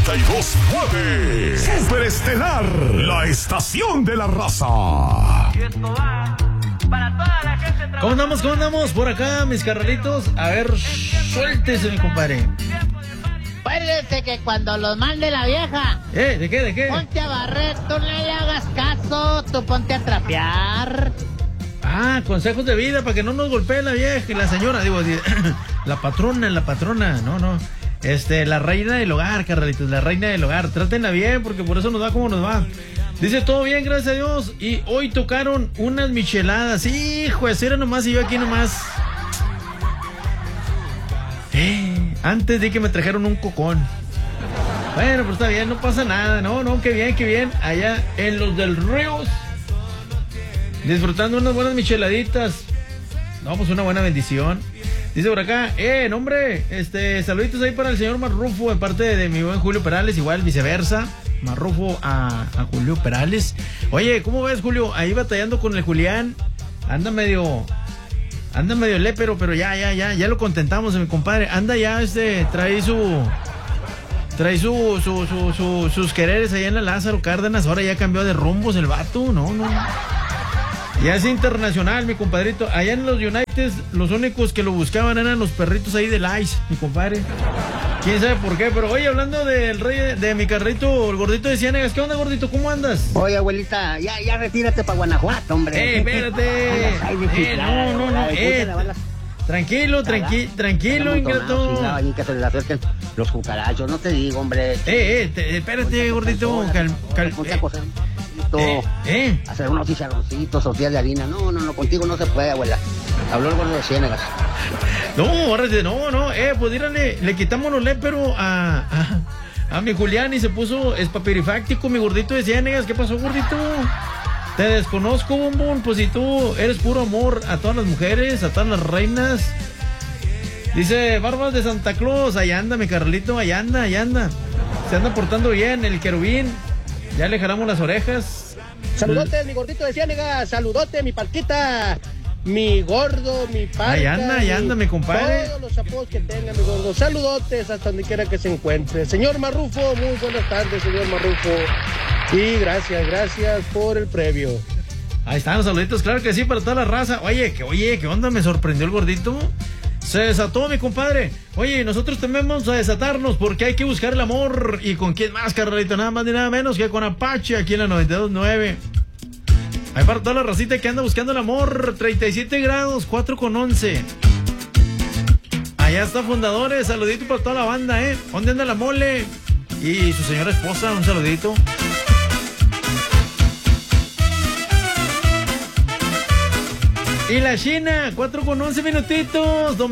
92.9. Superestelar, la estación de la raza. Y esto va para toda la gente. ¿Cómo andamos por acá, mis carnalitos? A ver, suéltese, mi compadre. Acuérdese que cuando los mande la vieja. ¿De qué? Ponte a barrer, tú no le hagas caso, tú ponte a trapear. Ah, consejos de vida para que no nos golpee la vieja y la señora, digo, la patrona, no. La reina del hogar, carnalitos, la reina del hogar. Trátenla bien, porque por eso nos va como nos va. Dice, todo bien, gracias a Dios. Y hoy tocaron unas micheladas. Hijo, eso era nomás y yo aquí nomás. Antes de que me trajeron un cocón. Bueno, pues está bien, no pasa nada. No, qué bien. Allá en los del Ríos, disfrutando unas buenas micheladitas. No, pues una buena bendición. Dice por acá, hombre, saluditos ahí para el señor Marrufo de parte de mi buen Julio Perales, igual viceversa, Marrufo a Julio Perales. Oye, ¿cómo ves, Julio? Ahí batallando con el Julián, anda medio lépero, pero ya lo contentamos, mi compadre. Anda ya, trae sus quereres allá en la Lázaro Cárdenas, ahora ya cambió de rumbos el vato, no. Ya es internacional, mi compadrito. Allá en los United, los únicos que lo buscaban eran los perritos ahí del Ice, mi compadre. Quién sabe por qué, pero oye, hablando del rey de mi carrito, el gordito de Ciénegas, ¿qué onda, gordito? ¿Cómo andas? Oye, abuelita, ya retírate para Guanajuato, hombre. Espérate. No. Tranquilo, ingrato. Ahí que se les acerquen los cucarachos, no te digo, hombre. Espérate, gordito. Hacer unos chicharroncitos, tortillas de harina. No, contigo no se puede, abuela. Habló el gordo de Ciénegas. No, pues dígale, le quitamos los léperos a mi Julián y se puso espapirifáctico, mi gordito de Ciénegas. ¿Qué pasó, gordito? Te desconozco, bombón, pues si tú eres puro amor a todas las mujeres, a todas las reinas. Dice, Barbas de Santa Claus, allá anda mi Carlito, allá anda. Se anda portando bien, el querubín. Ya le jalamos las orejas. Saludote, mi gordito de Ciénegas, saludote, mi Palquita, mi gordo, mi Palca. Allá anda, mi compadre. Todos los apodos que tenga, mi gordo. Saludotes hasta donde quiera que se encuentre. Señor Marrufo, muy buenas tardes, señor Marrufo. Y gracias por el previo. Ahí están los saluditos, claro que sí, para toda la raza. Oye, ¿qué onda? Me sorprendió el gordito. Se desató, mi compadre. Oye, nosotros también vamos a desatarnos porque hay que buscar el amor. ¿Y con quién más, carnalito? Nada más ni nada menos que con Apache aquí en la 92.9. Ahí para toda la racita que anda buscando el amor. 37 grados, 4:11. Allá está Fundadores, saludito para toda la banda, ¿Dónde anda la mole? Y su señora esposa, un saludito. Y la China, 4:11 minutitos.